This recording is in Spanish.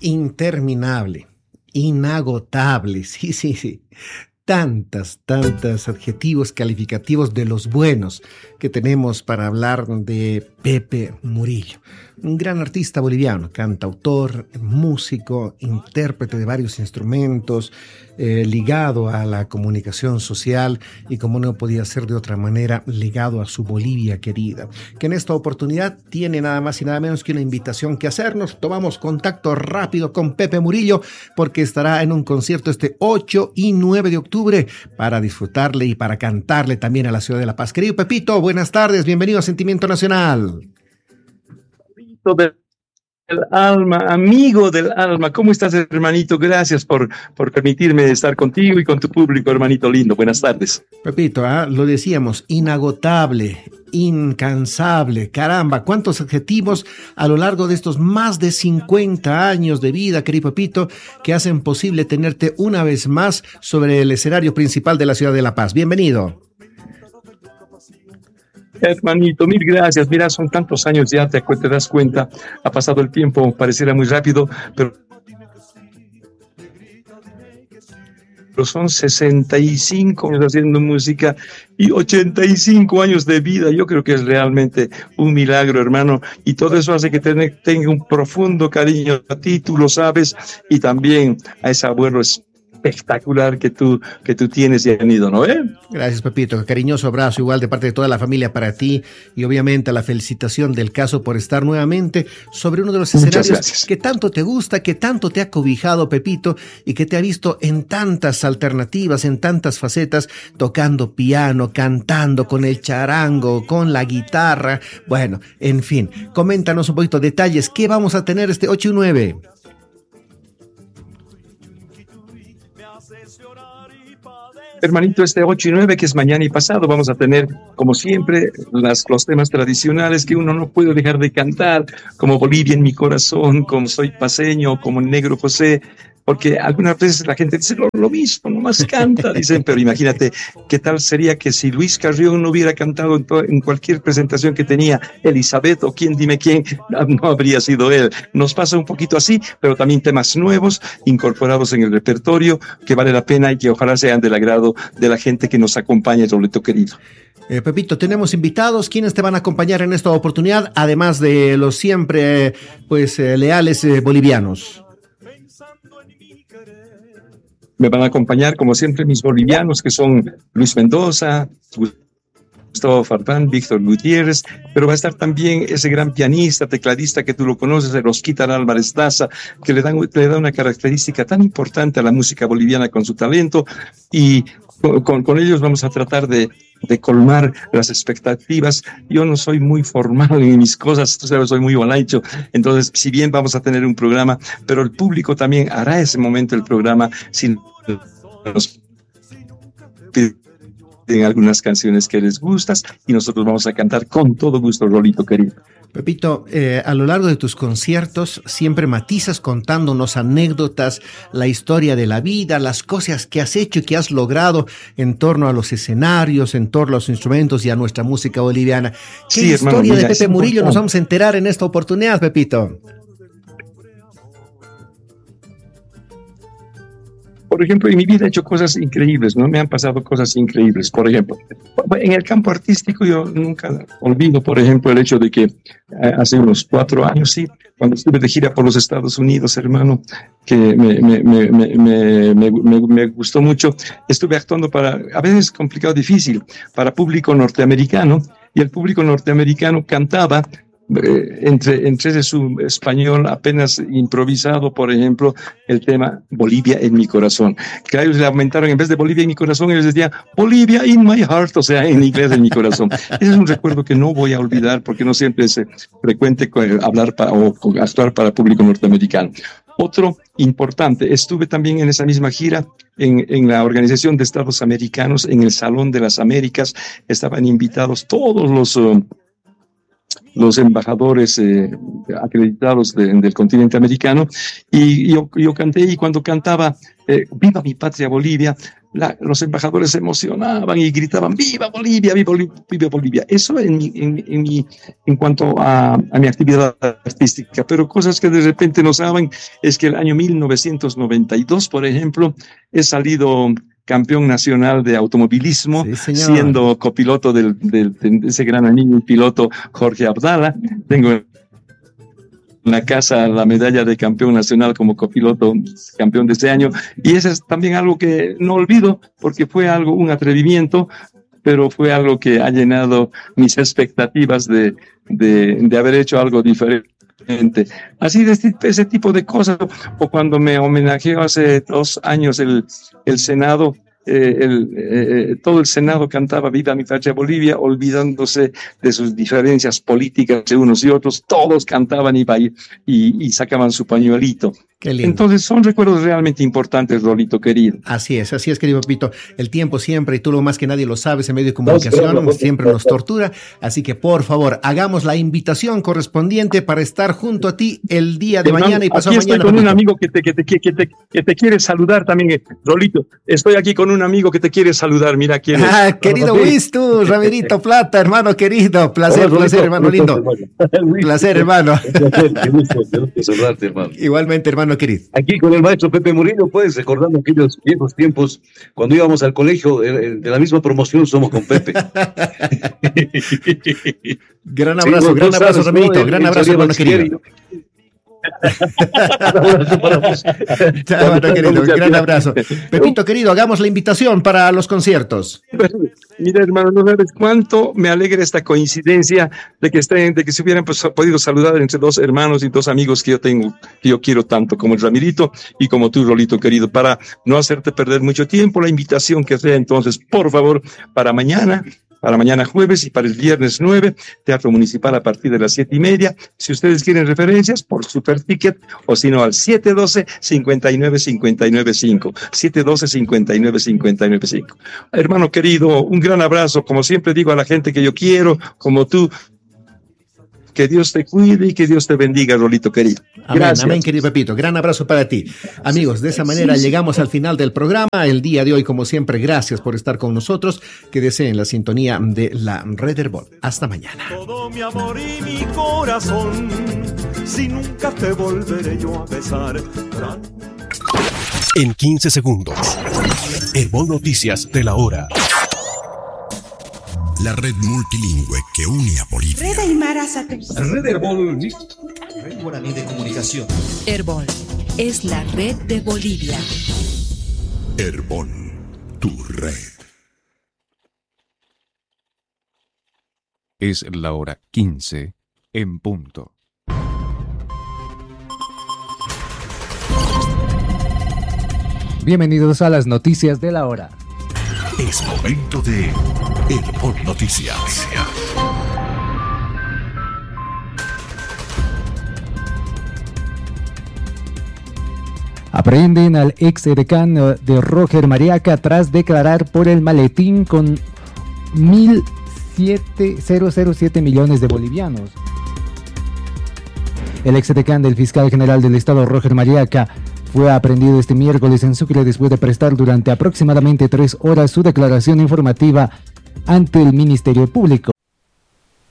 interminable, inagotable, sí. Tantos adjetivos calificativos de los buenos que tenemos para hablar de Pepe Murillo. Un gran artista boliviano, cantautor, músico, intérprete de varios instrumentos, ligado a la comunicación social y, como no podía ser de otra manera, ligado a su Bolivia querida, que en esta oportunidad tiene nada más y nada menos que una invitación que hacernos. Tomamos contacto rápido con Pepe Murillo porque estará en un concierto este 8 y 9 de octubre para disfrutarle y para cantarle también a la ciudad de La Paz. Querido Pepito, buenas tardes, bienvenido a Sentimiento Nacional. Del alma, amigo del alma, ¿cómo estás, hermanito? Gracias por permitirme estar contigo y con tu público, hermanito lindo. Buenas tardes. Pepito, lo decíamos, inagotable, incansable, caramba, cuántos adjetivos a lo largo de estos más de 50 años de vida, querido Pepito, que hacen posible tenerte una vez más sobre el escenario principal de la ciudad de La Paz. Bienvenido. Hermanito, mil gracias. Mira, son tantos años ya, te das cuenta, ha pasado el tiempo, pareciera muy rápido, pero son 65 años haciendo música y 85 años de vida. Yo creo que es realmente un milagro, hermano, y todo eso hace que tenga un profundo cariño a ti, tú lo sabes, y también a ese abuelo espectacular que tú tienes y han ido, ¿no? Gracias, Pepito. Cariñoso abrazo igual de parte de toda la familia para ti y obviamente la felicitación del caso por estar nuevamente sobre uno de los escenarios que tanto te gusta, que tanto te ha cobijado, Pepito, y que te ha visto en tantas alternativas, en tantas facetas, tocando piano, cantando con el charango, con la guitarra. Bueno, en fin, coméntanos un poquito detalles. ¿Qué vamos a tener este 8 y 9? Hermanito, este 8 y 9, que es mañana y pasado, vamos a tener, como siempre, los temas tradicionales que uno no puede dejar de cantar, como Bolivia en mi corazón, como Soy paseño, como Negro José, porque algunas veces la gente dice lo mismo, nomás canta, dicen, pero imagínate, ¿qué tal sería que si Luis Carrión no hubiera cantado en cualquier presentación que tenía Elizabeth o quién, dime quién, no habría sido él? Nos pasa un poquito así, pero también temas nuevos, incorporados en el repertorio, que vale la pena y que ojalá sean del agrado de la gente que nos acompaña, Roleto querido. Pepito, tenemos invitados. ¿Quiénes te van a acompañar en esta oportunidad? Además de los siempre, leales bolivianos. Me van a acompañar, como siempre, mis bolivianos, que son Luis Mendoza, Gustavo Farfán, Víctor Gutiérrez, pero va a estar también ese gran pianista, tecladista que tú lo conoces, el Osquitar Álvarez Daza, que le da una característica tan importante a la música boliviana con su talento, y con ellos vamos a tratar de colmar las expectativas. Yo no soy muy formal en mis cosas, tú sabes, soy muy bonaicho, entonces si bien vamos a tener un programa, pero el público también hará ese momento el programa sin nos piden algunas canciones que les gustas y nosotros vamos a cantar con todo gusto, Rolito querido. Pepito, a lo largo de tus conciertos siempre matizas contándonos anécdotas, la historia de la vida, las cosas que has hecho y que has logrado en torno a los escenarios, en torno a los instrumentos y a nuestra música boliviana. ¿Qué historia de Pepe Murillo nos vamos a enterar en esta oportunidad, Pepito? Por ejemplo, en mi vida he hecho cosas increíbles, ¿no? Me han pasado cosas increíbles. Por ejemplo, en el campo artístico yo nunca olvido, por ejemplo, el hecho de que hace unos 4 años, sí, cuando estuve de gira por los Estados Unidos, hermano, que me gustó mucho, estuve actuando para, a veces complicado, difícil, para público norteamericano, y el público norteamericano cantaba entre su español apenas improvisado, por ejemplo, el tema Bolivia en mi corazón, que ellos le aumentaron, en vez de Bolivia en mi corazón, ellos decían Bolivia in my heart, o sea, en inglés en mi corazón. Ese es un recuerdo que no voy a olvidar porque no siempre es frecuente hablar o actuar para público norteamericano. Otro importante, estuve también en esa misma gira en la Organización de Estados Americanos, en el Salón de las Américas, estaban invitados todos los los embajadores acreditados del continente americano, y yo canté, y cuando cantaba Viva mi patria Bolivia, los embajadores se emocionaban y gritaban ¡Viva Bolivia, viva Bolivia, viva Bolivia! Eso en cuanto a mi actividad artística. Pero cosas que de repente no saben es que el año 1992, por ejemplo, he salido campeón nacional de automovilismo, sí, siendo copiloto de ese gran amigo y piloto Jorge Abdala. Tengo en la casa la medalla de campeón nacional como copiloto campeón de este año, y eso es también algo que no olvido, porque fue un atrevimiento, pero fue algo que ha llenado mis expectativas de haber hecho algo diferente. Así de ese tipo de cosas. O cuando me homenajeó hace 2 años el Senado, todo el Senado cantaba Viva mi patria Bolivia, olvidándose de sus diferencias políticas de unos y otros. Todos cantaban y sacaban su pañuelito. Qué lindo. Entonces son recuerdos realmente importantes, Rolito querido. Así es, querido Pepito. El tiempo siempre, y tú lo más que nadie lo sabes, en medio de comunicación, siempre nos tortura. Así que, por favor, hagamos la invitación correspondiente para estar junto a ti el día de mañana y pasado mañana. Estoy con un amigo que te quiere saludar también, Rolito. Estoy aquí con un amigo que te quiere saludar. Mira quién es. Querido Wistu, Ramirito Plata, hermano querido. Placer, hermano lindo. Placer, hermano. Qué gusto saludarte, hermano. Igualmente, hermano querido. Aquí con el maestro Pepe Murillo, pues, recordando aquellos viejos tiempos cuando íbamos al colegio de la misma promoción, somos con Pepe. Gran abrazo, gran abrazo, Ramirito, gran abrazo, hermano querido. Gran abrazo. Pepito querido, hagamos la invitación para los conciertos. Mira, hermano, no sabes cuánto me alegra esta coincidencia de que se hubieran podido saludar entre 2 hermanos y 2 amigos que yo tengo, que yo quiero tanto, como el Ramirito y como tú, Rolito querido. Para no hacerte perder mucho tiempo, la invitación que sea entonces, por favor, para mañana jueves y para el viernes 9, Teatro Municipal a partir de las 7:30. Si ustedes quieren referencias, por Super Ticket, o si no, al 712-59-59-5. 712-59-59-5. Hermano querido, un gran abrazo. Como siempre digo a la gente que yo quiero, como tú, que Dios te cuide y que Dios te bendiga, Rolito querido. Amén, gracias. Amén, querido Pepito. Gran abrazo para ti. Amigos, de esa manera llegamos al final del programa. El día de hoy, como siempre, gracias por estar con nosotros. Quédese en la sintonía de la Red Herbol. Hasta mañana. Todo mi amor y mi corazón, si nunca te volveré yo a besar. En 15 segundos, Herbol Noticias de la hora. La red multilingüe que une a Bolivia. Red Aymara Satélite. Red Herbol. Red Guaraní de Comunicación. Herbol es la red de Bolivia. Herbol, tu red. Es la hora 15 en punto. Bienvenidos a las noticias de la hora. Es momento de Herbol Noticias. Aprenden al ex edecán de Roger Mariaca tras declarar por el maletín con 1.007 millones de bolivianos. El ex edecán del fiscal general del estado, Roger Mariaca, fue aprehendido este miércoles en Sucre después de prestar durante aproximadamente 3 horas su declaración informativa ante el Ministerio Público.